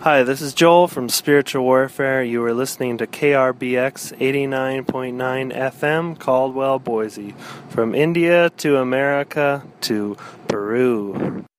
Hi, this is Joel from Spiritual Warfare. You are listening to KRBX 89.9 FM, Caldwell, Boise. From India to America to Peru.